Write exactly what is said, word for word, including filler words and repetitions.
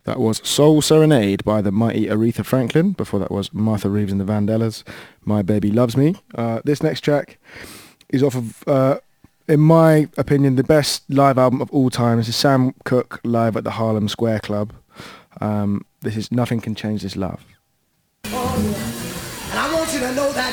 That was Soul Serenade by the mighty Aretha Franklin. Before that was Martha Reeves and the Vandellas, My Baby Loves Me. Uh, this next track is off of, uh, in my opinion, the best live album of all time. This is Sam Cooke live at the Harlem Square Club. Um, this is Nothing Can Change This Love.